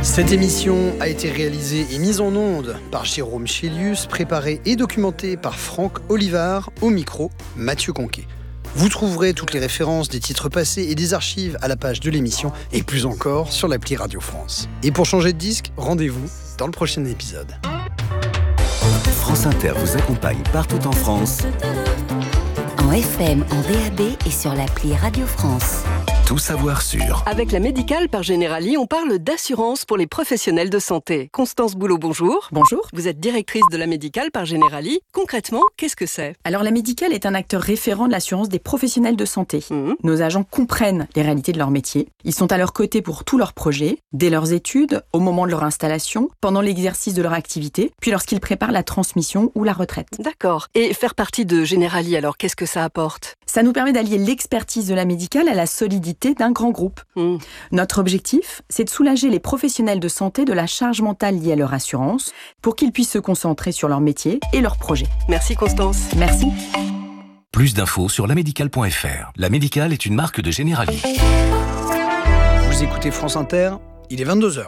Cette émission a été réalisée et mise en onde par Jérôme Chélius, préparée et documentée par Franck Olivard, au micro Mathieu Conquet. Vous trouverez toutes les références des titres passés et des archives à la page de l'émission et plus encore sur l'appli Radio France. Et pour changer de disque, rendez-vous dans le prochain épisode. France Inter vous accompagne partout en France. En FM, en DAB et sur l'appli Radio France. Tout savoir sur. Avec la Médicale par Generali, on parle d'assurance pour les professionnels de santé. Constance Boulot, bonjour. Bonjour. Vous êtes directrice de la Médicale par Generali. Concrètement, qu'est-ce que c'est ? Alors la Médicale est un acteur référent de l'assurance des professionnels de santé. Nos agents comprennent les réalités de leur métier. Ils sont à leur côté pour tous leurs projets, dès leurs études, au moment de leur installation, pendant l'exercice de leur activité, puis lorsqu'ils préparent la transmission ou la retraite. D'accord. Et faire partie de Generali, alors, qu'est-ce que ça apporte ? Ça nous permet d'allier l'expertise de la Médicale à la solidité d'un grand groupe. Notre objectif, c'est de soulager les professionnels de santé de la charge mentale liée à leur assurance pour qu'ils puissent se concentrer sur leur métier et leurs projets. Merci Constance. Merci. Plus d'infos sur lamédicale.fr. La Médicale est une marque de Generali. Vous écoutez France Inter, il est 22h.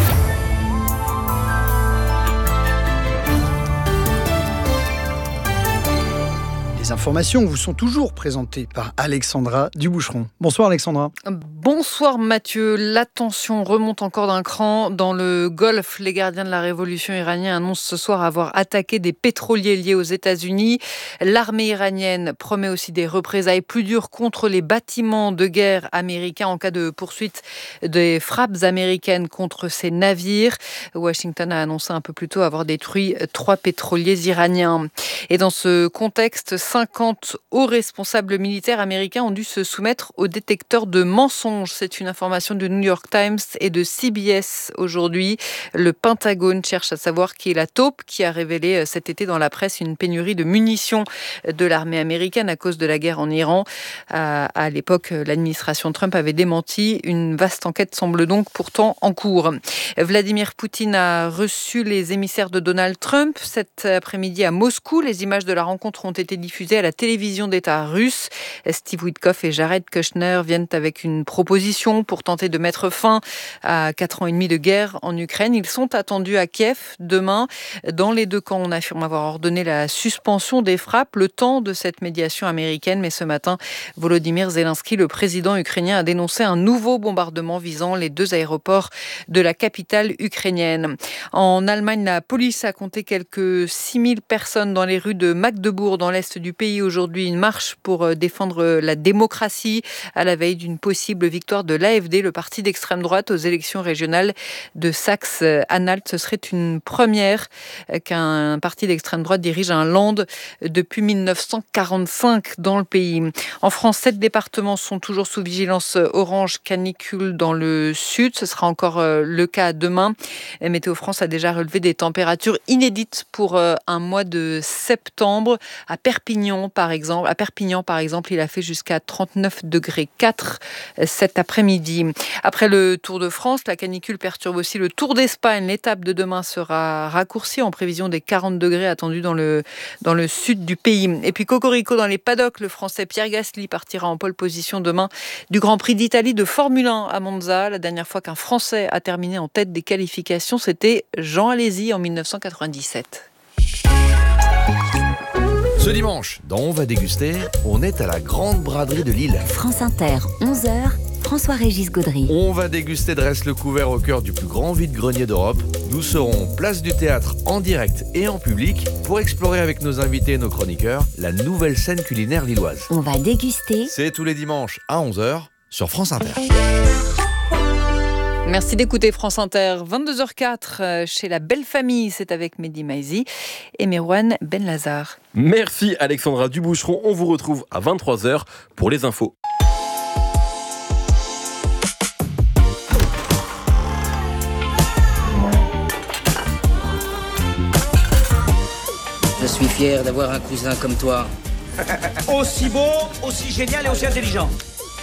Les informations vous sont toujours présentées par Alexandra Duboucheron. Bonsoir Alexandra. Bonsoir Mathieu. La tension remonte encore d'un cran dans le Golfe. Les gardiens de la révolution iranienne annoncent ce soir avoir attaqué des pétroliers liés aux États-Unis. L'armée iranienne promet aussi des représailles plus dures contre les bâtiments de guerre américains en cas de poursuite des frappes américaines contre ces navires. Washington a annoncé un peu plus tôt avoir détruit 3 pétroliers iraniens. Et dans ce contexte, 50 hauts responsables militaires américains ont dû se soumettre au détecteur de mensonges. C'est une information du New York Times et de CBS aujourd'hui. Le Pentagone cherche à savoir qui est la taupe qui a révélé cet été dans la presse une pénurie de munitions de l'armée américaine à cause de la guerre en Iran. À l'époque, l'administration Trump avait démenti. Une vaste enquête semble donc pourtant en cours. Vladimir Poutine a reçu les émissaires de Donald Trump cet après-midi à Moscou. Les images de la rencontre ont été diffusées à la télévision d'État russe. Steve Witkoff et Jared Kushner viennent avec une proposition pour tenter de mettre fin à 4 ans et demi de guerre en Ukraine. Ils sont attendus à Kiev demain. Dans les deux camps, on affirme avoir ordonné la suspension des frappes le temps de cette médiation américaine. Mais ce matin, Volodymyr Zelensky, le président ukrainien, a dénoncé un nouveau bombardement visant les 2 aéroports de la capitale ukrainienne. En Allemagne, la police a compté quelques 6000 personnes dans les rues de Magdebourg, dans l'est du pays aujourd'hui. Une marche pour défendre la démocratie à la veille d'une possible victoire de l'AfD, le parti d'extrême droite, aux élections régionales de Saxe-Anhalt. Ce serait une première qu'un parti d'extrême droite dirige un land depuis 1945 dans le pays. En France, 7 départements sont toujours sous vigilance orange canicule dans le sud. Ce sera encore le cas demain. Météo France a déjà relevé des températures inédites pour un mois de septembre. À Perpignan, par exemple, il a fait jusqu'à 39,4 degrés cet après-midi. Après le Tour de France, la canicule perturbe aussi le Tour d'Espagne. L'étape de demain sera raccourcie en prévision des 40 degrés attendus dans le sud du pays. Et puis cocorico dans les paddocks, le Français Pierre Gasly partira en pole position demain du Grand Prix d'Italie de Formule 1 à Monza. La dernière fois qu'un Français a terminé en tête des qualifications, c'était Jean Alesi en 1997. Ce dimanche, dans On va déguster, on est à la Grande Braderie de Lille. France Inter, 11h, François-Régis Gaudry. On va déguster Dresse-le-Couvert au cœur du plus grand vide-grenier d'Europe. Nous serons place du théâtre en direct et en public pour explorer avec nos invités et nos chroniqueurs la nouvelle scène culinaire lilloise. On va déguster. C'est tous les dimanches à 11h sur France Inter. Merci d'écouter France Inter. 22h04 chez la belle famille, c'est avec Mehdi Maizi et Merwan Benlazar. Merci Alexandra Duboucheron. On vous retrouve à 23h pour les infos. Je suis fier d'avoir un cousin comme toi. Aussi beau, aussi génial et aussi intelligent.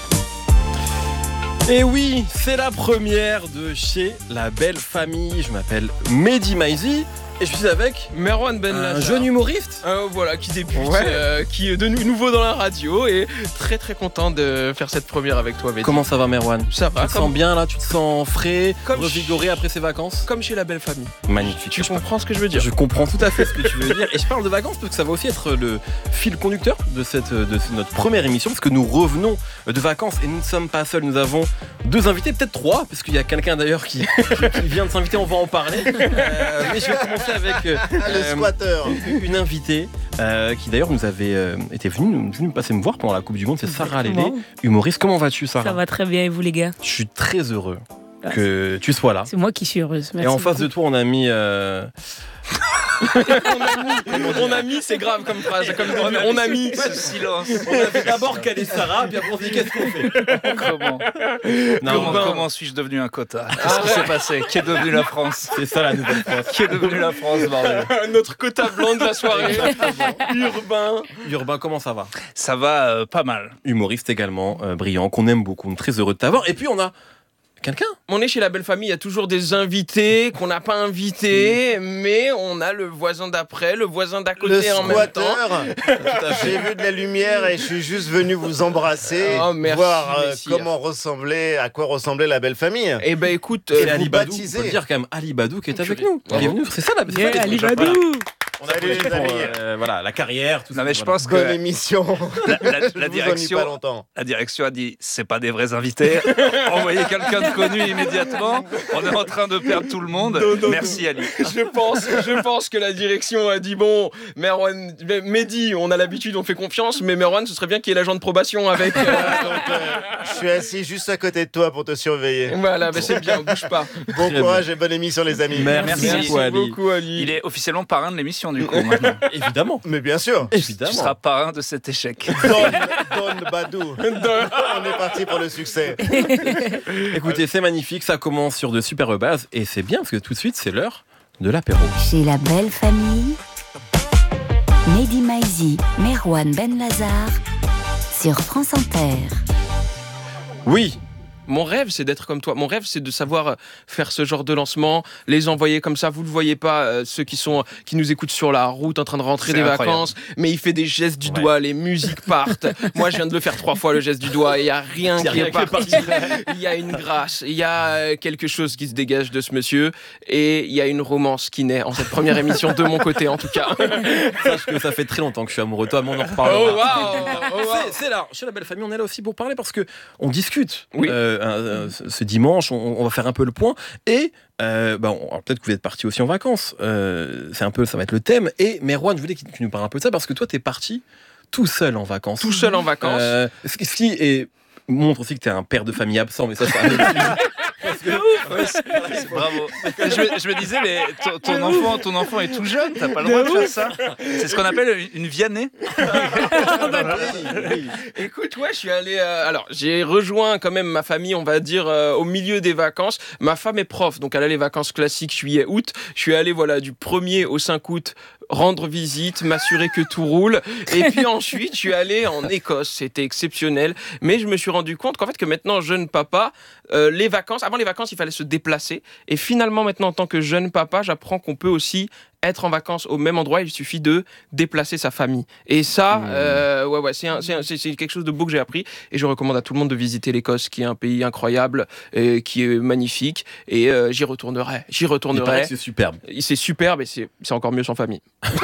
Et oui, c'est la première de chez La Belle Famille. Je m'appelle Mehdi Maizi Et je suis avec Merwan Benlazar, un jeune humoriste voilà, qui débute, qui est de nouveau dans la radio et très très content de faire cette première avec toi, Mehdi. Comment ça va, Merwan? Ça va. Tu te sens bien là? Tu te sens frais, revigoré après ces vacances? Comme chez La Belle Famille. Magnifique. Tu comprends ce que je veux dire? Je comprends tout à fait ce que tu veux dire. Et je parle de vacances parce que ça va aussi être le fil conducteur de notre première émission, parce que nous revenons de vacances et nous ne sommes pas seuls. Nous avons 2 invités, peut-être 3, parce qu'il y a quelqu'un d'ailleurs qui vient de s'inviter. On va en parler. Mais je vais commencer avec le squatter. Une invitée qui d'ailleurs nous avait été venue passer me voir pendant la Coupe du Monde. C'est Sarah Lélé, humoriste. Comment vas-tu, Sarah? Ça va très bien, et vous les gars? Je suis très heureux que tu sois là. C'est moi qui suis heureuse. Merci et en face de toi, on a mis... on a mis, c'est grave comme phrase. Comme on a mis ce silence. On avait d'abord calé Sarah, puis après on se dit qu'est-ce qu'on fait? Comment suis-je devenu un quota? Qu'est-ce qui s'est passé? Qui est devenu la France? C'est ça la nouvelle France. Qui est devenu la France, bordel? Notre quota blanc de la soirée. Urbain, comment ça va? Ça va pas mal. Humoriste également, brillant, qu'on aime beaucoup. On est très heureux de t'avoir. Et puis on a quelqu'un. On est chez La Belle Famille, il y a toujours des invités qu'on n'a pas invités, mais on a le voisin d'après, le voisin d'à côté en même temps. J'ai vu de la lumière et je suis juste venu vous embrasser, voir à quoi ressemblait La Belle Famille. Eh ben écoute, c'est Ali Badou, on peut le dire quand même, Ali Badou qui est avec nous. Il est venu, c'est ça la Ali Badou. On a les amis. Voilà, la carrière, tout ça. Non mais je pense que bonne émission. La direction a dit c'est pas des vrais invités. Envoyez quelqu'un de connu immédiatement. On est en train de perdre tout le monde. Merci Ali. Je pense que la direction a dit bon, Merwan, Mehdi, on a l'habitude, on fait confiance, mais Merwan, ce serait bien qu'il y ait l'agent de probation avec. Je suis assis juste à côté de toi pour te surveiller. Voilà, mais c'est bien, bouge pas. Bon courage et bonne émission les amis. Merci beaucoup Ali. Il est officiellement parrain de l'émission du coup maintenant. Évidemment. Mais bien sûr. Évidemment. Tu seras parrain de cet échec. Don Badou. On est parti pour le succès. Écoutez, c'est magnifique, ça commence sur de superbes bases et c'est bien parce que tout de suite c'est l'heure de l'apéro. Chez La Belle Famille, Mehdi Maizi, Merwan Benlazar sur France Inter. Oui. Mon rêve, c'est d'être comme toi. Mon rêve, c'est de savoir faire ce genre de lancement, les envoyer comme ça. Vous ne le voyez pas, ceux qui nous écoutent sur la route en train de rentrer des vacances. Mais il fait des gestes du doigt, les musiques partent. Moi, je viens de le faire 3 fois, le geste du doigt. Il n'y a rien qui est parti. Il y a une grâce, il y a quelque chose qui se dégage de ce monsieur. Et il y a une romance qui naît en cette première émission, de mon côté en tout cas. Sache que ça fait très longtemps que je suis amoureux de toi, mais on en reparlera. C'est là, chez La Belle Famille, on est là aussi pour parler parce qu'on discute. Oui. Ce dimanche, on va faire un peu le point et alors peut-être que vous êtes partis aussi en vacances. Ça va être le thème. Et Merwan, je voulais que tu nous parles un peu de ça parce que toi, t'es parti tout seul en vacances. Tout seul en vacances. Ce qui montre aussi que t'es un père de famille absent, mais ça, c'est un autre Bravo. Je me disais, mais ton enfant est tout jeune, t'as pas le droit de faire ça. C'est ce qu'on appelle une viannée. Écoute, je suis allé. J'ai rejoint quand même ma famille, on va dire, au milieu des vacances. Ma femme est prof, donc elle a les vacances classiques juillet-août. Je suis allé du 1er au 5 août rendre visite, m'assurer que tout roule. Et puis ensuite, je suis allé en Écosse. C'était exceptionnel. Mais je me suis rendu compte qu'en fait, que maintenant, jeune papa, avant les vacances, il fallait se déplacer. Et finalement, maintenant, en tant que jeune papa, j'apprends qu'on peut aussi être en vacances au même endroit, il suffit de déplacer sa famille. Et ça, c'est quelque chose de beau que j'ai appris. Et je recommande à tout le monde de visiter l'Écosse, qui est un pays incroyable, et qui est magnifique. Et j'y retournerai. C'est superbe. C'est superbe et c'est encore mieux sans famille.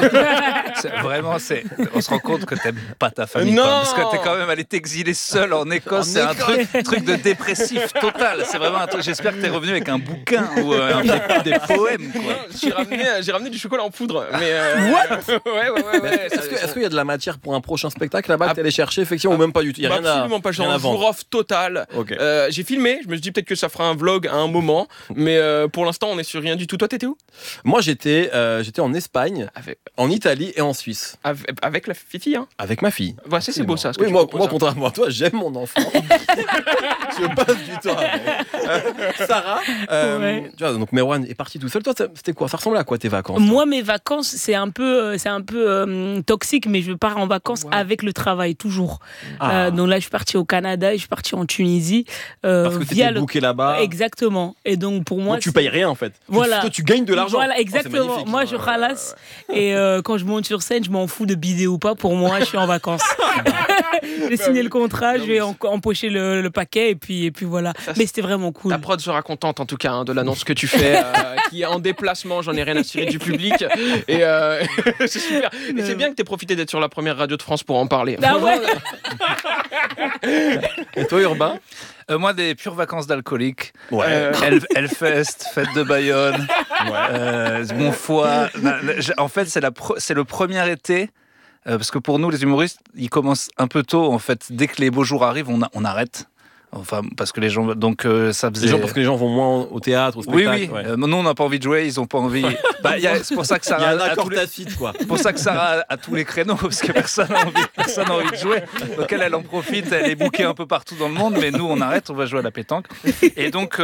On se rend compte que t'aimes pas ta famille. Non, parce que t'es quand même allé t'exiler seul en Écosse. C'est un truc de dépressif total. C'est vraiment un truc. J'espère que t'es revenu avec un bouquin ou des poèmes. Quoi. J'ai ramené du chocolat en poudre. Mais ouais. Est-ce qu'il y a de la matière pour un prochain spectacle là-bas que t'es allé chercher effectivement ou même pas du tout? Il y a rien absolument pas. J'ai un jour-off total. Okay. J'ai filmé. Je me suis dit peut-être que ça fera un vlog à un moment. Mais pour l'instant, on est sur rien du tout. Toi, t'étais où? Moi, j'étais en Espagne, en Italie et en Suisse. Avec la fille, hein? Avec ma fille. C'est beau ça. Oui, moi, contrairement à toi, j'aime mon enfant. Je passe du temps avec. Sarah, tu vois, donc Merwan est parti tout seul. Toi, c'était quoi? Ça ressemblait à quoi tes vacances? Moi, mes vacances, c'est un peu toxique, mais je pars en vacances avec le travail, toujours. Donc là, je suis partie au Canada et je suis partie en Tunisie. Parce que t'étais booké là-bas. Exactement. Et donc, pour moi... Donc, tu payes rien, en fait. Voilà. Toi, tu gagnes de l'argent. Voilà, exactement. Moi, je ralasse. Et quand je monte sur scène, je m'en fous de bider ou pas. Pour moi, je suis en vacances. J'ai signé le contrat, je vais empocher le paquet et puis voilà. Mais c'était vraiment cool. Ta prod sera contente en tout cas de l'annonce que tu fais, qui est en déplacement, j'en ai rien à cirer du public. Et c'est super. Et c'est bien que tu aies profité d'être sur la première radio de France pour en parler. Ah ouais. Et toi, Urbain? Moi, des pures vacances d'alcoolique. Hellfest, fête de Bayonne, mon foie. En fait, c'est le premier été. Parce que pour nous, les humoristes, ils commencent un peu tôt. En fait, dès que les beaux jours arrivent, on arrête. Enfin, parce que les gens, donc ça faisait. Parce que les gens vont moins au théâtre, au spectacle. Oui. Nous, on n'a pas envie de jouer, ils n'ont pas envie. C'est pour ça que Sarah. Il y a un accord tacite, quoi. C'est pour ça que Sarah a tous les créneaux, parce que personne n'a envie de jouer. Donc elle en profite, elle est bookée un peu partout dans le monde, mais nous, on arrête, on va jouer à la pétanque. Et donc,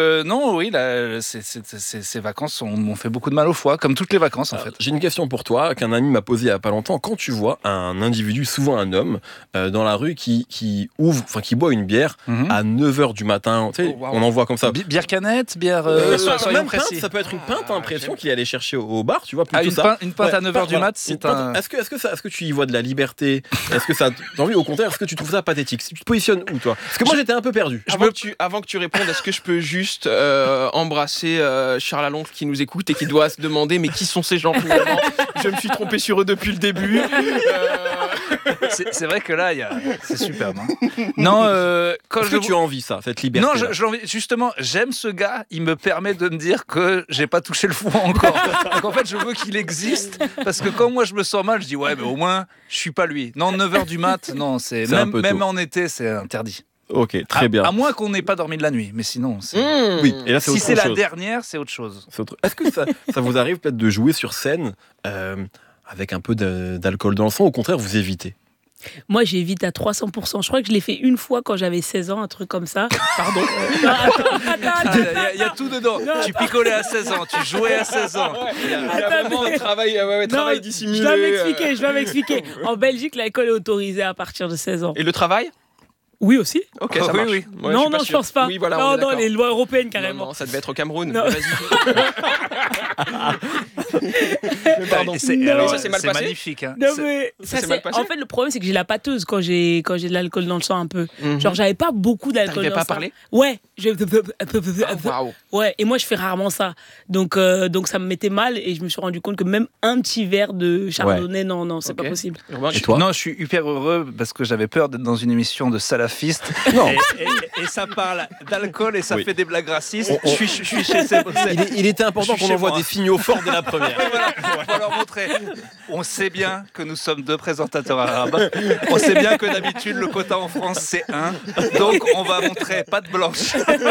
ces vacances m'ont fait beaucoup de mal au foie, comme toutes les vacances, en fait. J'ai une question pour toi, qu'un ami m'a posée il n'y a pas longtemps. Quand tu vois un individu, souvent un homme, dans la rue qui boit une bière à 9h du matin, tu sais, on en voit comme ça. Bière canette, bière. Même pinte, ça peut être une pinte, l'impression qu'il allait chercher au bar, tu vois. Une pinte à 9h du mat, c'est un. Est-ce que tu y vois de la liberté? Est-ce que ça t'as envie? Au contraire, est-ce que tu trouves ça pathétique? Tu te positionnes où, toi? Parce que moi, j'étais un peu perdu. Avant que tu répondes, est-ce que je peux juste embrasser Charles Aloncle qui nous écoute et qui doit se demander mais qui sont ces gens finalement? Je me suis trompé sur eux depuis le début. C'est vrai que là, c'est superbe. Non, est-ce que tu as envie ça, cette liberté? Non, justement, j'aime ce gars. Il me permet de me dire que j'ai pas touché le foie encore. Donc en fait, je veux qu'il existe parce que quand moi je me sens mal, je dis mais au moins je suis pas lui. Non, 9h du mat, non, c'est même en été, c'est interdit. Ok, très bien. À moins qu'on n'ait pas dormi de la nuit, mais sinon. Oui, et là, c'est si autre c'est chose. La dernière, c'est autre chose. Est-ce que ça vous arrive peut-être de jouer sur scène avec un peu d'alcool dans le sang? Au contraire, vous évitez? Moi, j'évite à 300%. Je crois que je l'ai fait une fois quand j'avais 16 ans, un truc comme ça. Pardon. Il y a tout dedans. Tu picolais à 16 ans, tu jouais à 16 ans. Il y a vraiment un travail dissimulé. Je dois m'expliquer. En Belgique, l'alcool est autorisé à partir de 16 ans. Et le travail? Oui, aussi. Ok, ça marche. Oui. Non, je pense pas. Oui, voilà, non, les lois européennes, carrément. Non, ça devait être au Cameroun. Vas-y. Pardon. Ça, c'est mal passé. Magnifique. Hein. Non, mais en fait, le problème, c'est que j'ai la pâteuse quand j'ai de l'alcool dans le sang un peu. Genre, j'avais pas beaucoup d'alcool dans le sang. T'arrivais pas à parler? Ouais. Wow. Ouais, et moi, je fais rarement ça. Donc, ça me mettait mal et je me suis rendu compte que même un petit verre de chardonnay, non, c'est pas possible. Et toi? Non, je suis hyper heureux parce que j'avais peur d'être dans une émission de salafiste. Et ça parle d'alcool et ça fait des blagues racistes. Je suis chez ces. Il était important qu'on envoie des signaux forts dès la première. Voilà, on va leur montrer. On sait bien que nous sommes 2 présentateurs arabes. On sait bien que d'habitude, le quota en France, c'est 1. Donc, on va montrer patte blanche.